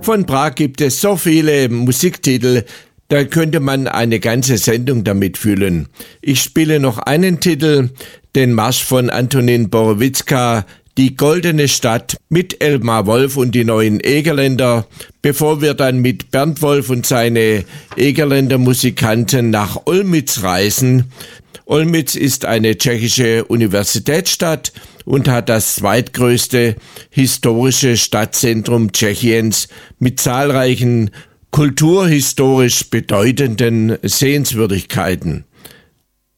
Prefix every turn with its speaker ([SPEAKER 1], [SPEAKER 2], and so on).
[SPEAKER 1] Von Prag gibt es so viele Musiktitel, da könnte man eine ganze Sendung damit füllen. Ich spiele noch einen Titel, den Marsch von Antonin Borowitzka, Die goldene Stadt mit Elmar Wolf und die neuen Egerländer, bevor wir dann mit Bernd Wolf und seine Egerländer Musikanten nach Olmütz reisen. Olmütz ist eine tschechische Universitätsstadt und hat das zweitgrößte historische Stadtzentrum Tschechiens mit zahlreichen kulturhistorisch bedeutenden Sehenswürdigkeiten.